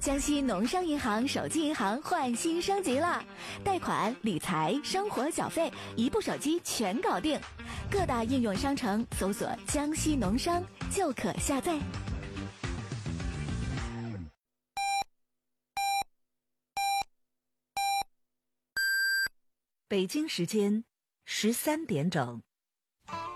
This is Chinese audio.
江西农商银行手机银行换新升级了，贷款、理财、生活缴费，一部手机全搞定。各大应用商城搜索“江西农商”就可下载。 北京时间13点整。